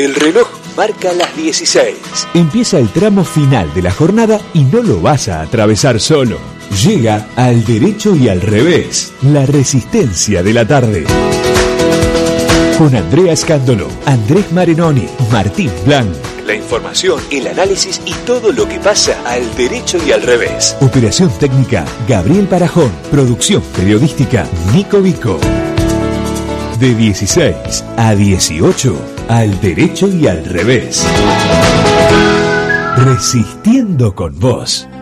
El reloj marca las 16. Empieza el tramo final de la jornada y no lo vas a atravesar solo. Llega Al Derecho y Al Revés, la resistencia de la tarde. Con Andrea Scandolo, Andrés Marenoni, Martín Blanc. La información, el análisis y todo lo que pasa al derecho y al revés. Operación técnica, Gabriel Parajón. Producción periodística, Nico Vico. De 16 a 18, Al Derecho y Al Revés. Resistiendo con vos.